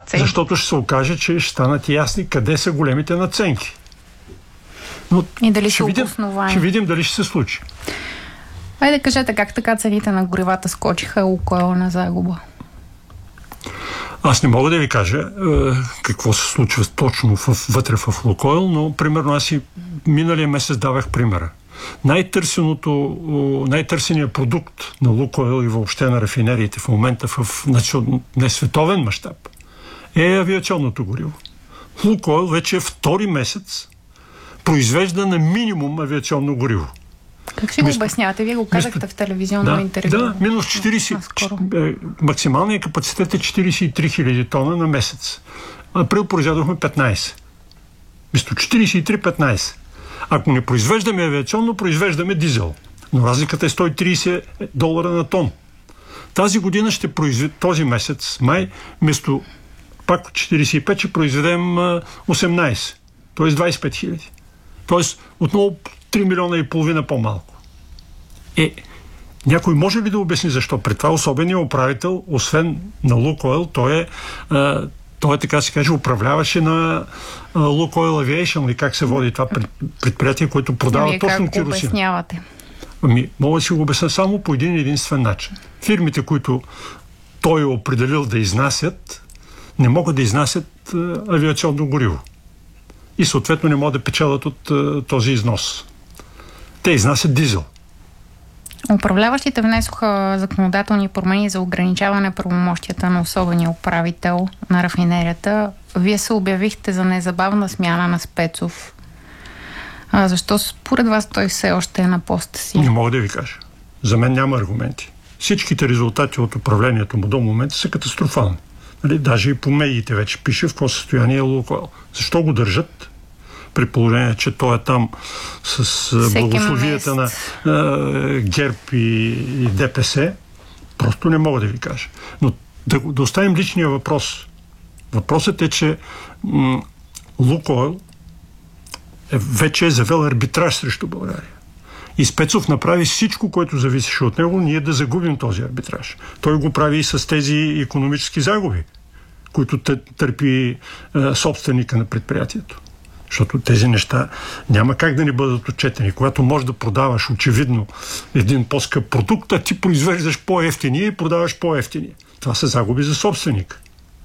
цели. Защото ще се окаже, че ще станат ясни къде са големите надценки. Но и дали ще видим дали ще се случи. Айде кажете, как така цените на горивата скочиха, Лукойл на загуба? Аз не мога да ви кажа какво се случва точно вътре в Лукойл, но примерно аз и миналия месец давах примера. Най-търсеният продукт на Лукойл и въобще на рафинериите в момента в световен мащаб е авиационното гориво. Лукойл вече втори месец произвежда на минимум авиационно гориво. Как си го обяснявате? Вие го казахте в телевизионно интервю. Да, минус 40. Максималният капацитет е 43 000 тона на месец. Април произведохме 15. Вместо 43-15. Ако не произвеждаме авиационно, произвеждаме дизел. Но разликата е $130 на тон. Тази година този месец, май, вместо пак 45 ще произведем 18. т.е. 25 000. Тоест отново 3 милиона и половина по-малко. Някой може ли да обясни защо? При това особеният управител, освен на Лукойл, той е, така се каже, управляваше на Лукойл Aviation, или как се води това предприятие, което продава точно керосин. Как го обяснявате? Мога да си го обясня само по един единствен начин. Фирмите, които той е определил да изнасят, не могат да изнасят авиационно гориво. И съответно не могат да печелят от този износ. Те изнасят дизел. Управляващите внесоха законодателни промени за ограничаване правомощията на особения управител на рафинерията. Вие се обявихте за незабавна смяна на Спецов. Защо според вас той все още е на поста си? Не мога да ви кажа. За мен няма аргументи. Всичките резултати от управлението му до момента са катастрофални. Даже и по медиите вече пише в какво състояние е Лукойл. Защо го държат? При положение, че той е там с благословията на ГЕРБ и ДПС, просто не мога да ви кажа. Но да оставим личния въпрос. Въпросът е, че Лукойл вече е завел арбитраж срещу България. И Спецов направи всичко, което зависеше от него, ние да загубим този арбитраж. Той го прави и с тези икономически загуби, които търпи собственика на предприятието. Защото тези неща няма как да не бъдат отчетени. Когато можеш да продаваш очевидно един по-скъп продукт, а ти произвеждаш по-евтиния и продаваш по-евтиния. Това са загуби за собственик.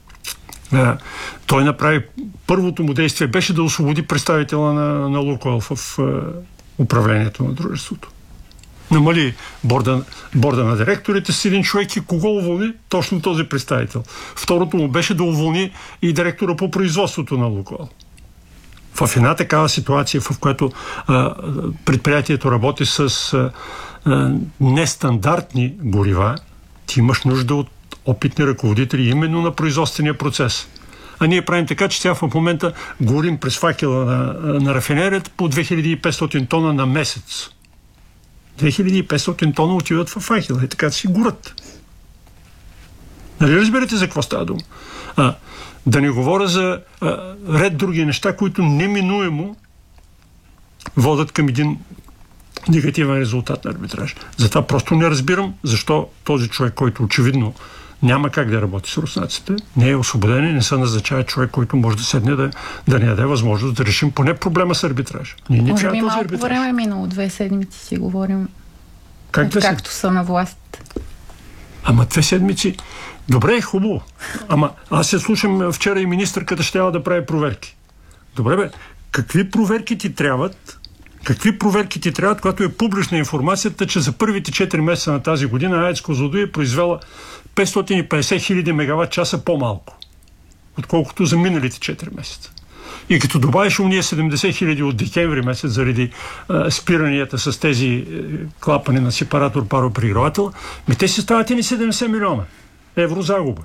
Той направи, първото му действие беше да освободи представителя на Лукойл в управлението на дружеството. Намали борда на директорите с един човек и кого уволни? Точно този представител. Второто му беше да уволни и директора по производството на Лукойл. В една такава ситуация, в която предприятието работи с нестандартни горива, ти имаш нужда от опитни ръководители именно на производствения процес. А ние правим така, че сега в момента горим през факела на рафинерията по 2500 тона на месец. 2500 тона отиват в факела и така си горят. Нали разберете за какво става дума? Да не говоря за ред други неща, които неминуемо водят към един негативен резултат на арбитраж. Затова просто не разбирам защо този човек, който очевидно няма как да работи с руснаците, не е освободен и не се назначава човек, който може да седне да ни даде възможност да решим поне проблема с арбитраж. Ние не трябва този арбитраж. Може би малко време минало, 2 седмици си говорим както са на власт. Ама 2 седмици... Добре, хубаво. Ама аз се слушам вчера и министърката ще трябва да прави проверки. Добре бе, какви проверки ти трябват, когато е публична информацията, че за първите 4 месеца на тази година АЕЦ Козлодуй е произвела 550 хиляди мегаватт часа по-малко, отколкото за миналите 4 месеца. И като добавиш уния 70 хиляди от декември месец заради спиранията с тези клапани на сепаратор паропригревател, те си стават и 70 милиона евро загуба.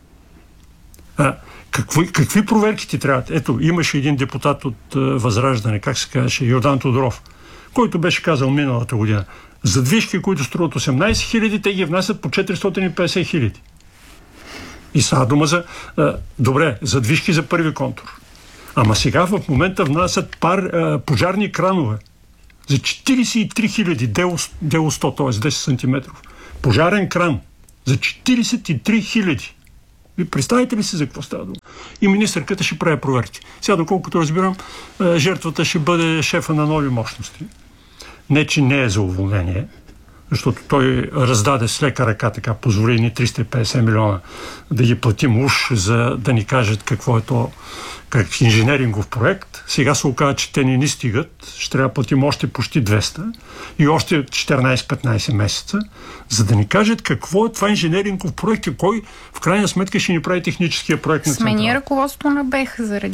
Какви проверки ти трябват? Ето, имаше един депутат от Възраждане, как се казваше, Йордан Тодоров, който беше казал миналата година, задвижки, които струват 18 хиляди, те ги внасят по 450 хиляди. И става дума за задвижки за първи контур. Ама сега в момента внасят пожарни кранове за 43 хиляди, дело 100, т.е. 10 см. Пожарен кран за 43 хиляди. Представете ли си за какво става дума? И министърката ще прави проверки. Сега, доколкото разбирам, жертвата ще бъде шефа на нови мощности. Не, че не е за уволнение, защото той раздаде с лека ръка, така позволи ни 350 милиона да ги платим уж, за да ни кажат какво е то, как инженерингов проект. Сега се оказа, че те ни стигат. Ще трябва да платим още почти 200 и още 14-15 месеца, за да ни кажат какво е това инженерингов проект и кой в крайна сметка ще ни прави техническия проект на Централа. Смени ръководството на БЕХ заради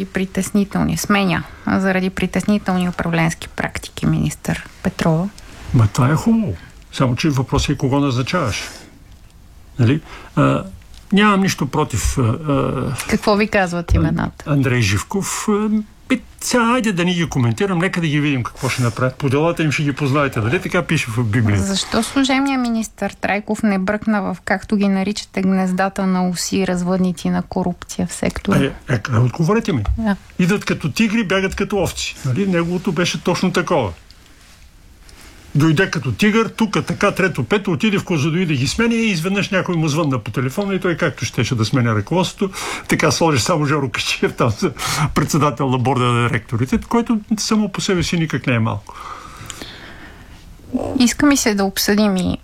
притеснителни управленски практики, министър Петрова. Това е хубаво. Само че въпросът е кого назначаваш. Нали? Нямам нищо против... Какво ви казват имената? Андрей Живков. Сега, айде да ни ги коментирам, нека да ги видим какво ще направят. По делата им ще ги познаете. Дали така пише в Библията? Защо служебният министър Трайков не бръкна в, както ги наричате, гнездата на уси, развъдници на корупция в сектора? Отговорете ми. Да. Идат като тигри, бягат като овци. Нали? Неговото беше точно такова. Дойде като тигър, тук така, трето, пето, отиде в Козлодуй да ги сменя и изведнъж някой му звънна по телефона и той както щеше да сменя ръководството, така сложи само Жоро Качиев там за председател на борда на директорите, който само по себе си никак не е малко. Иска ми се да обсъдим и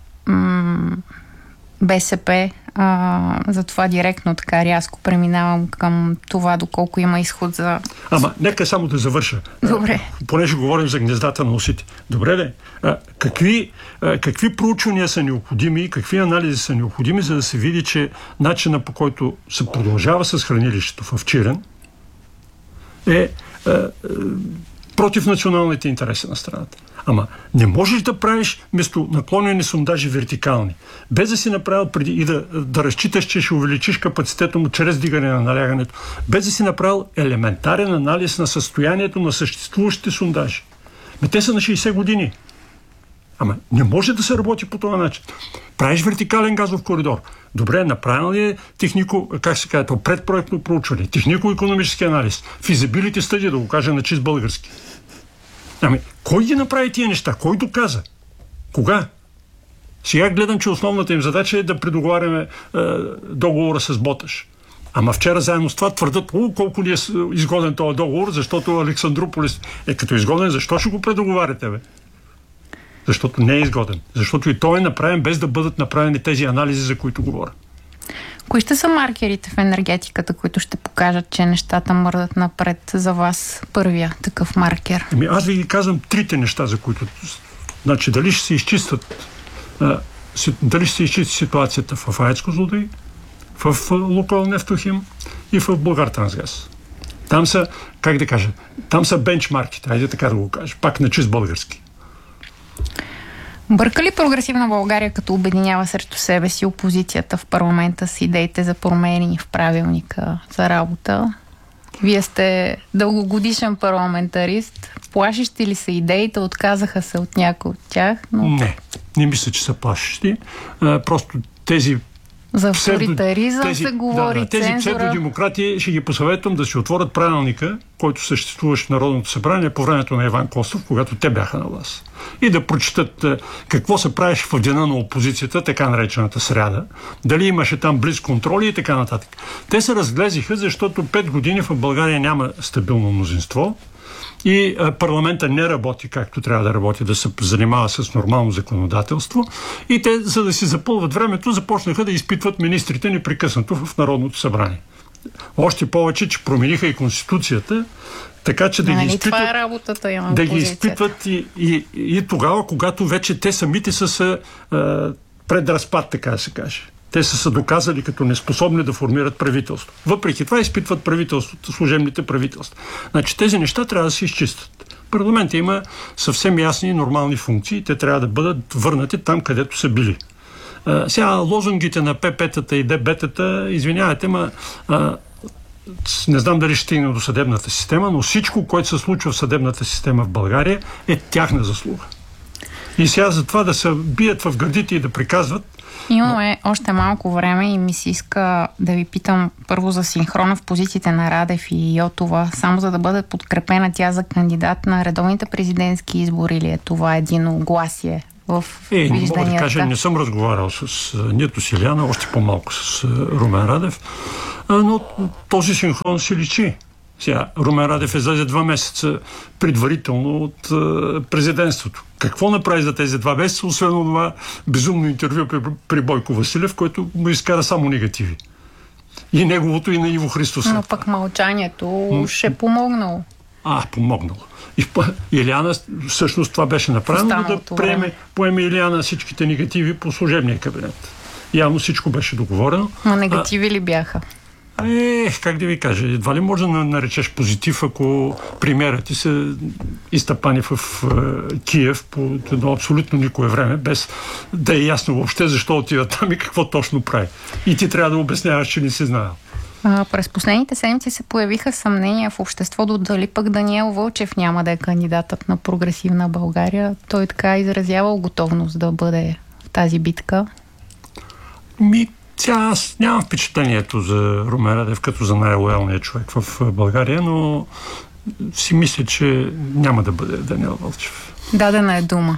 БСП, затова директно така рязко преминавам към това, доколко има изход за... Нека само да завърша. Добре. Понеже говорим за гнездата на усите. Добре ли? Какви проучвания са необходими, какви анализи са необходими, за да се види, че начина, по който се продължава с хранилището в Чирен е против националните интереси на страната. Не можеш да правиш вместо наклонени сондажи вертикални, без да си направил преди и да разчиташ, че ще увеличиш капацитета му чрез дигане на налягането, без да си направил елементарен анализ на състоянието на съществуващите сондажи. Те са на 60 години. Не може да се работи по този начин. Правиш вертикален газов коридор. Добре, направил ли е предпроектно проучване, технико-икономически анализ, физибилити стъди, да го кажа на чист български. Кой ги направи тия неща? Кой доказа? Кога? Сега гледам, че основната им задача е да предоговаряме договора с Боташ. Вчера заедно с това твърдат, колко ли е изгоден този договор, защото Александрополис като изгоден, защо ще го предоговаряте, бе? Защото не е изгоден. Защото и той е направен без да бъдат направени тези анализи, за които говоря. Кои ще са маркерите в енергетиката, които ще покажат, че нещата мърдат напред за вас? Първия такъв маркер. Аз ви ги казвам трите неща, за които... Значи, дали ще се изчистят ситуацията в АЕЦ Козлодуй, в Лукойл Нефтохим и в Булгартрансгаз. Там са, там са бенчмарките, айде така да го кажа, пак на чист български. Бърка ли Прогресивна България, като обединява срещу себе си опозицията в парламента с идеите за промени в правилника за работа? Вие сте дългогодишен парламентарист. Плашещи ли са идеите? Отказаха се от някои от тях? Не мисля, че са плашещи. Просто тези за авторитаризъм се говори, тези псевдодемократи ще ги посъветвам да си отворят правилника, който съществуваше в Народното събрание по времето на Иван Костов, когато те бяха на власт. И да прочитат какво се правеше в деня на опозицията, така наречената сряда, дали имаше там близ контроли и така нататък. Те се разглезиха, защото 5 години в България няма стабилно мнозинство и парламента не работи както трябва да работи, да се занимава с нормално законодателство. И те, за да си запълват времето, започнаха да изпитват министрите непрекъснато в Народното събрание. Още повече, че промениха и Конституцията, така че да ги изпитват и тогава, когато вече те самите са пред разпад, така да се каже. Те са доказали като неспособни да формират правителство. Въпреки това изпитват служебните правителства. Значи тези неща трябва да се изчистят. Парламентът има съвсем ясни и нормални функции. Те трябва да бъдат върнати там, където са били. Сега лозунгите на ПП-тата и ДБ-тата, извинявайте, не знам дали ще стигне до съдебната система, но всичко, което се случва в съдебната система в България, е тяхна заслуга. И сега за това да се бият в гърдите и да приказват. Имаме още малко време и ми се иска да ви питам първо за синхрона в позициите на Радев и Йотова, само за да бъде подкрепена тя за кандидат на редовните президентски избори, или е това единогласие в не вижданията. мога да кажа, не съм разговарял с нито с Илияна, още по-малко с Румен Радев, но този синхрон се личи. Сега, Румен Радев излезе 2 месеца предварително от президентството. Какво направи за тези 2 месеца, освен това безумно интервю при Бойко Василев, който му изкара само негативи. И неговото, и на Иво Христосов. Но пък мълчанието ще е помогнало. Помогнало. И Илияна, всъщност това беше направено, да поеме Илияна всичките негативи по служебния кабинет. Явно всичко беше договорено. Ма негативи ли бяха? Как да ви кажа, едва ли може да наречеш позитив, ако премиерът ти се изтъпани в Киев по едно абсолютно никое време, без да е ясно въобще защо отива там и какво точно прави. И ти трябва да обясняваш, че не си знаел. През последните седмици се появиха съмнения в обществото дали пък Даниел Вълчев няма да е кандидатът на Прогресивна България. Той така изразявал готовност да бъде в тази битка. Аз нямам впечатлението за Румен Радев като за най-лоялния човек в България, но си мисля, че няма да бъде Даниел Вълчев. Дадена е дума.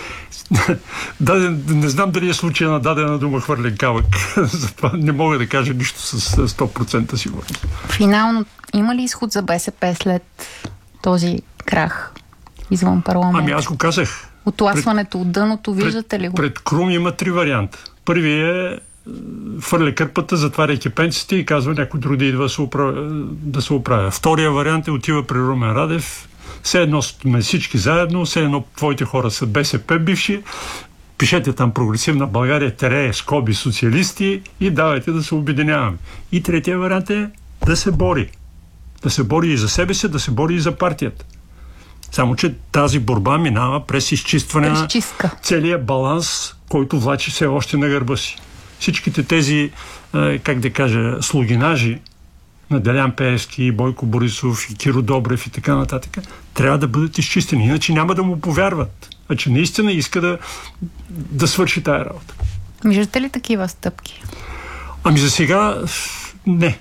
Не знам дали е случай на дадена дума хвърлен камък. Затова не мога да кажа нищо с 100% сигурност. Финално има ли изход за БСП след този крах извън парламент? Аз го казах. Отласването от дъното, виждате ли го? Пред Крум има 3 варианта. Първият е фърля кърпата, затваряйки пенците и казва някой друг да идва да се оправя. Втория вариант е отива при Румен Радев. Все едно сме всички заедно, все едно твоите хора са БСП бивши, пишете там Прогресивна България, скоби социалисти и давайте да се обединяваме. И третия вариант е да се бори. Да се бори и за себе си, да се бори и за партията. Само че тази борба минава през изчистване на целия баланс, който влачи все още на гърба си. Всичките тези, слугинажи на Делян Пеевски, Бойко Борисов, и Киро Добрев и така нататък, трябва да бъдат изчистени. Иначе няма да му повярват. Че наистина иска да свърши тая работа. Виждате ли такива стъпки? За сега не.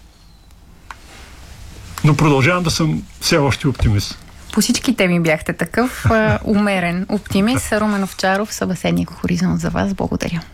Но продължавам да съм все още оптимист. По всички теми бяхте такъв умерен оптимист. Румен Овчаров, събеседник Хоризонт за вас. Благодаря.